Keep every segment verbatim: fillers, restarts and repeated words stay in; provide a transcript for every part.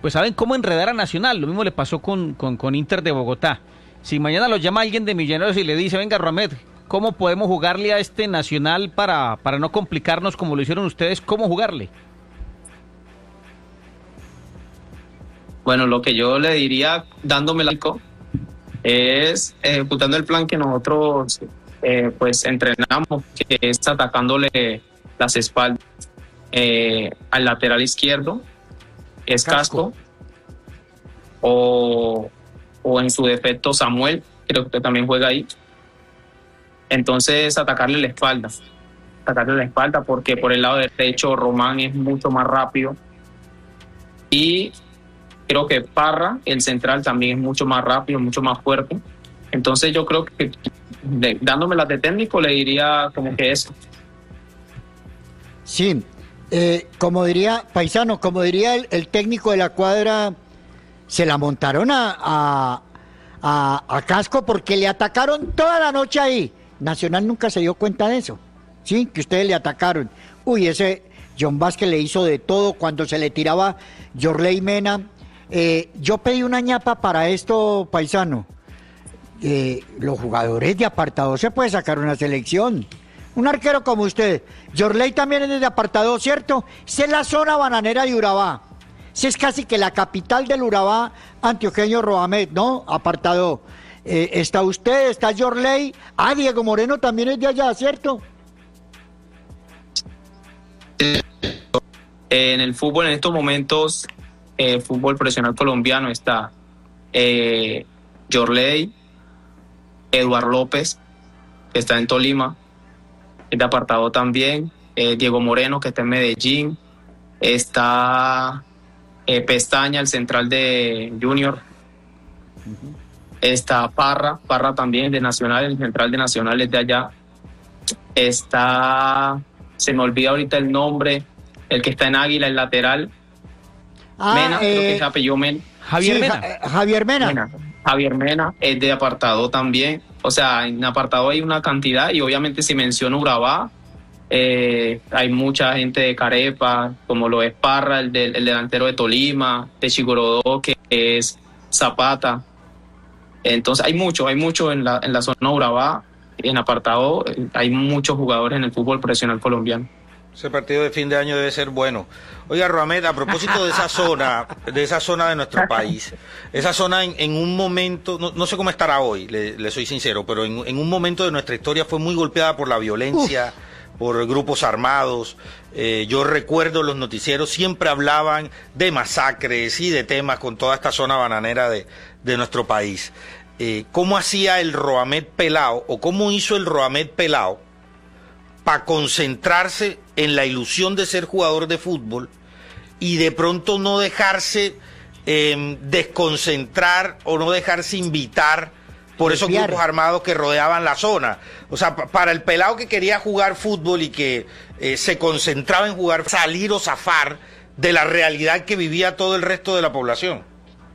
pues saben cómo enredar a Nacional. Lo mismo le pasó con, con, con Inter de Bogotá. Si mañana lo llama alguien de Millonarios y le dice, venga, Roamed, ¿cómo podemos jugarle a este Nacional para, para no complicarnos como lo hicieron ustedes? ¿Cómo jugarle? Bueno, lo que yo le diría, dándome la es ejecutando el plan que nosotros eh, pues entrenamos, que es atacándole las espaldas eh, al lateral izquierdo, es Casco, Casco o, o en su defecto Samuel, creo que también juega ahí. Entonces atacarle la espalda, atacarle la espalda porque por el lado derecho Román es mucho más rápido y creo que Parra, el central, también es mucho más rápido, mucho más fuerte. Entonces yo creo que de, dándome las de técnico le diría como que eso. Sí, eh, como diría, paisano, como diría el, el técnico de la cuadra, se la montaron a, a, a, a Casco porque le atacaron toda la noche ahí. Nacional nunca se dio cuenta de eso, ¿sí? Que ustedes le atacaron. Uy, ese John Vázquez le hizo de todo cuando se le tiraba Yorley Mena. Eh, yo pedí una ñapa para esto, paisano. Eh, los jugadores de apartado se puede sacar una selección. Un arquero como usted. Yorley también es de apartado, ¿cierto? Esa es la zona bananera de Urabá. Esa es casi que la capital del Urabá, antioqueño Roamed, ¿no? Apartado. Eh, está usted, está Yorley. Ah, Diego Moreno también es de allá, ¿cierto? En el fútbol en estos momentos... Eh, fútbol profesional colombiano está eh, Yorley, Eduard López, que está en Tolima, es de apartado también, eh, Diego Moreno, que está en Medellín, está eh, Pestaña, el central de Junior, uh-huh. Está Parra, Parra también de Nacional, el central de Nacional es de allá, está, se me olvida ahorita el nombre, el que está en Águila, el lateral, Ah, Mena, eh, creo que se apellidó Mena. Javier sí, Mena. Ja- Javier Mena. Mena. Javier Mena es de apartado también. O sea, en apartado hay una cantidad y obviamente si menciono Urabá, eh, hay mucha gente de Carepa, como lo es Parra, el, del, el delantero de Tolima, de Chigorodó, que es Zapata. Entonces hay mucho, hay mucho en la, en la zona Urabá, en apartado, hay muchos jugadores en el fútbol profesional colombiano. Ese partido de fin de año debe ser bueno. Oiga, Roamed, a propósito de esa zona, de esa zona de nuestro país, esa zona en, en un momento, no, no sé cómo estará hoy, le, le soy sincero, pero en, en un momento de nuestra historia fue muy golpeada por la violencia, Uf. por grupos armados. Eh, yo recuerdo los noticieros siempre hablaban de masacres y de temas con toda esta zona bananera de, de nuestro país. Eh, ¿Cómo hacía el Roamed Pelao o cómo hizo el Roamed Pelao para concentrarse en la ilusión de ser jugador de fútbol y de pronto no dejarse eh, desconcentrar o no dejarse invitar por esos grupos armados que rodeaban la zona? O sea, pa- para el pelado que quería jugar fútbol y que eh, se concentraba en jugar, salir o zafar de la realidad que vivía todo el resto de la población.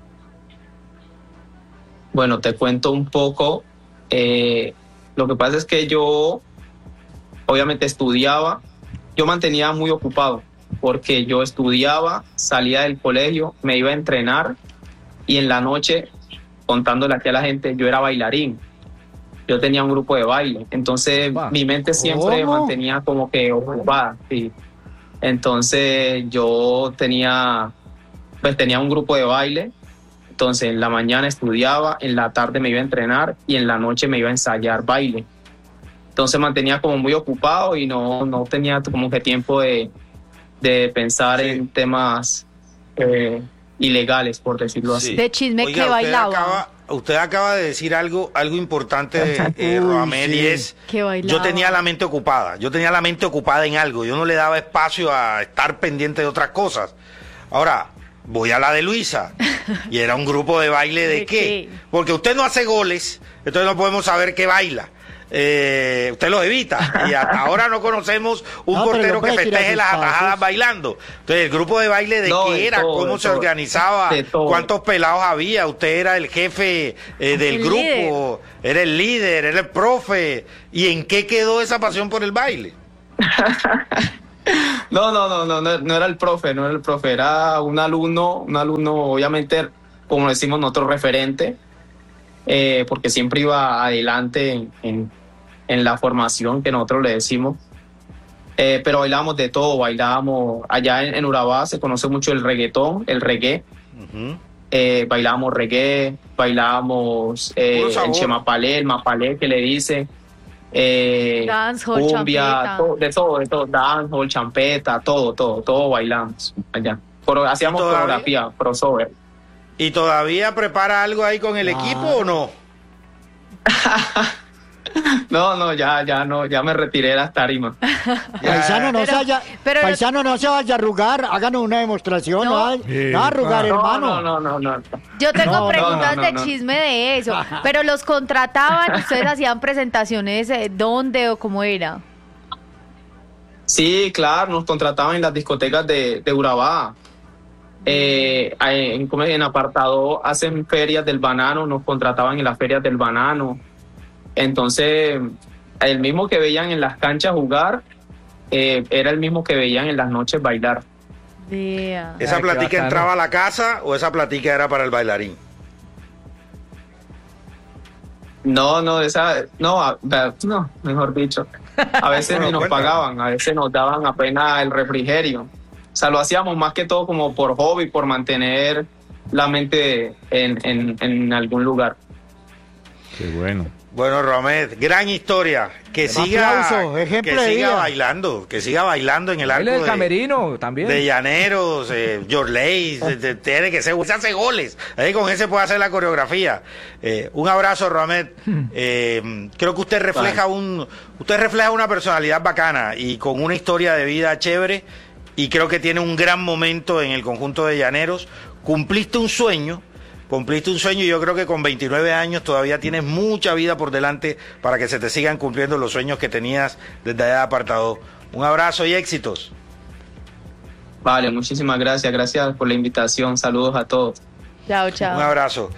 Bueno, te cuento un poco. Eh, lo que pasa es que yo obviamente estudiaba, yo mantenía muy ocupado porque yo estudiaba, salía del colegio, me iba a entrenar y en la noche, contándole aquí a la gente, yo era bailarín. Yo tenía un grupo de baile, entonces wow. mi mente siempre ¿Cómo? mantenía como que ocupada, sí. Entonces yo tenía, pues tenía un grupo de baile, entonces en la mañana estudiaba, en la tarde me iba a entrenar y en la noche me iba a ensayar baile. Entonces mantenía como muy ocupado y no, no tenía como que tiempo de, de pensar sí. en temas eh, ilegales, por decirlo así. Sí. De chisme. Oiga, que bailaba. Acaba, usted acaba de decir algo, algo importante, eh, Roamed, sí. y es, yo tenía la mente ocupada, yo tenía la mente ocupada en algo, yo no le daba espacio a estar pendiente de otras cosas. Ahora, voy a la de Luisa, y era un grupo de baile de, ¿De qué? qué? Porque usted no hace goles, entonces no podemos saber qué baila. Eh, usted lo evita y hasta ahora no conocemos un no, portero que festeje las atajadas bailando. Entonces, el grupo de baile de no, qué era, todo, cómo se todo, organizaba, cuántos pelados había, usted era el jefe eh, del el grupo, líder. Era el líder, era el profe, y en qué quedó esa pasión por el baile. No, no, no, no, no, no era el profe, no era el profe, era un alumno, un alumno, obviamente, como decimos nosotros, referente, eh, porque siempre iba adelante en, en, en la formación que nosotros le decimos. Eh, pero bailábamos de todo, bailábamos, allá en, en Urabá se conoce mucho el reggaetón, el reggae. Uh-huh. eh, bailábamos reggae, bailábamos eh, el chemapalé, el mapalé que le dice, eh, dancehall, cumbia, todo, de todo, de todo, dancehall, champeta, todo, todo, todo bailamos allá. Pero hacíamos coreografía, crossover. ¿Y todavía prepara algo ahí con el ah. equipo o no? No, no, ya, ya no, ya me retiré de las tarimas. Paisano no, pero, se vaya, pero paisano no se vaya a arrugar, háganos una demostración, no, no, sí. no arrugar, no, hermano. No, no, no, no. Yo tengo no, preguntas no, no, de no. chisme de eso, pero los contrataban, ustedes hacían presentaciones, ¿dónde o cómo era? Sí, claro, nos contrataban en las discotecas de, de Urabá. Eh, en, en apartado hacen ferias del banano, nos contrataban en las ferias del banano. Entonces, el mismo que veían en las canchas jugar, eh, era el mismo que veían en las noches bailar. Yeah. ¿Esa Ay, platica entraba a la casa o esa platica era para el bailarín? No, no, esa, no, no, mejor dicho. A veces Bueno, ni nos cuéntame. pagaban, a veces nos daban apenas el refrigerio. O sea, lo hacíamos más que todo como por hobby, por mantener la mente en, en, en algún lugar. Qué bueno. Bueno, Roamed, gran historia. Que Un siga, aplauso, ejemplo que de siga vida. bailando, que siga bailando en el arco Baile del de, camerino también. de Llaneros, eh, Yorley, de- de- tiene que ser, se hace goles. Ahí con ese puede hacer la coreografía. Eh, un abrazo, Roamed. Eh, creo que usted refleja un, usted refleja una personalidad bacana y con una historia de vida chévere. Y creo que tiene un gran momento en el conjunto de Llaneros. Cumpliste un sueño. Cumpliste un sueño y yo creo que con veintinueve años todavía tienes mucha vida por delante para que se te sigan cumpliendo los sueños que tenías desde allá de apartado. Un abrazo y éxitos. Vale, muchísimas gracias, gracias por la invitación, saludos a todos. Chao, chao. Un abrazo.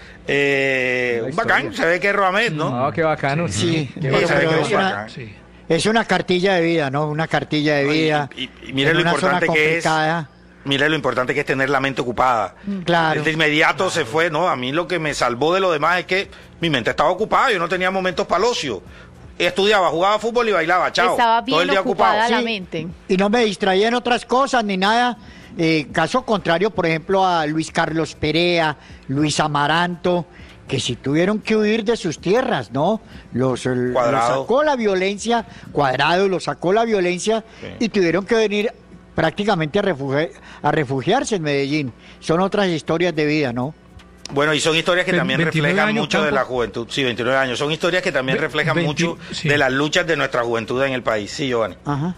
Eh, un bacán, se ve que es Roamed, ¿no? No, qué bacano. Sí, Qué pero- Sí, se ve pero que es es una- bacán. Sí. Es una cartilla de vida, ¿no? Una cartilla de No, y- vida. y- y mire en lo una importante zona que es. complicada. Mire lo importante que es tener la mente ocupada. Claro. De inmediato se fue, ¿no? A mí lo que me salvó de lo demás es que mi mente estaba ocupada, yo no tenía momentos para el ocio. Estudiaba, jugaba fútbol y bailaba, chao. Estaba Todo el bien día ocupada ocupado. la Sí. mente. Y no me distraía en otras cosas ni nada. Eh, caso contrario, por ejemplo, a Luis Carlos Perea, Luis Amaranto, que si tuvieron que huir de sus tierras, ¿no? Los, el- los Cuadrado. sacó la violencia, Cuadrado los sacó la violencia Sí. y tuvieron que venir prácticamente a, refugi- a refugiarse en Medellín. Son otras historias de vida, ¿no? Bueno, y son historias que Ve- también veintinueve reflejan años, mucho de Campo. la juventud. Sí, veintinueve años. Son historias que también Ve- reflejan veinti- mucho sí. de las luchas de nuestra juventud en el país. Sí, Giovanni. Ajá.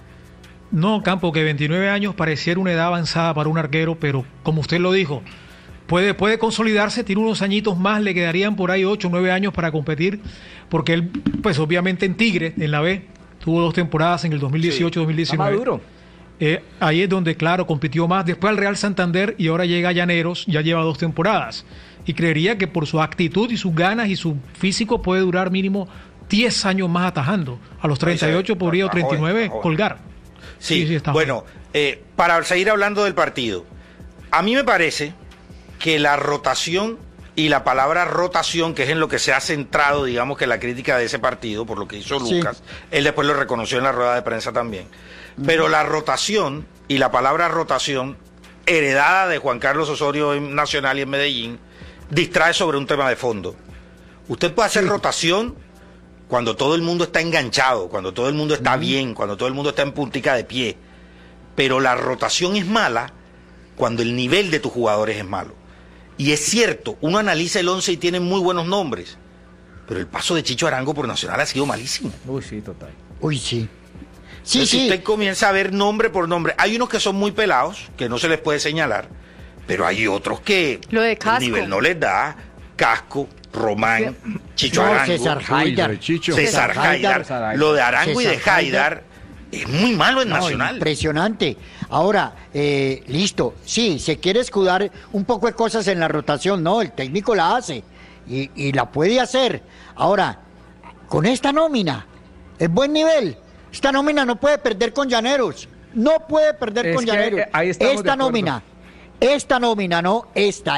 No, Campo, que veintinueve años pareciera una edad avanzada para un arquero, pero como usted lo dijo, puede, puede consolidarse, tiene unos añitos más, le quedarían por ahí ocho o nueve años para competir, porque él, pues obviamente en Tigre, en la B, tuvo dos temporadas en el dos mil dieciocho dos mil Está diecinueve. maduro. Eh, ahí es donde, claro, compitió más. Después al Real Santander y ahora llega a Llaneros, ya lleva dos temporadas. Y creería que por su actitud y sus ganas y su físico puede durar mínimo diez años más atajando. A los treinta y ocho podría o Está joven, treinta y nueve está joven. colgar. Sí, Sí, sí, está bueno, eh, para seguir hablando del partido, a mí me parece que la rotación y la palabra rotación, que es en lo que se ha centrado, digamos, que la crítica de ese partido, por lo que hizo Sí. Lucas, él después lo reconoció en la rueda de prensa también, pero la rotación y la palabra rotación, heredada de Juan Carlos Osorio en Nacional y en Medellín, distrae sobre un tema de fondo. Usted puede hacer rotación cuando todo el mundo está enganchado, cuando todo el mundo está bien, cuando todo el mundo está en puntica de pie. Pero la rotación es mala cuando el nivel de tus jugadores es malo. Y es cierto, uno analiza el once y tiene muy buenos nombres, pero el paso de Chicho Arango por Nacional ha sido malísimo. Uy, sí, total. Uy, sí. Sí, Entonces, si sí. usted comienza a ver nombre por nombre, hay unos que son muy pelados, que no se les puede señalar, pero hay otros que Lo de el Casco. nivel no les da. Casco, Román, Chicho No, Arango, César Haidar. Uy, Chicho. César César Haidar. Haidar. César Haidar. Lo de Arango y de César Haidar es muy malo en No, Nacional. impresionante. Ahora, eh, listo, sí, se quiere escudar un poco de cosas en la rotación, no, el técnico la hace y, y la puede hacer. Ahora, con esta nómina, es buen nivel. Esta nómina no puede perder con Llaneros. no puede perder Es con que, Llaneros. eh, ahí estamos de esta acuerdo. nómina, esta nómina, no, esta.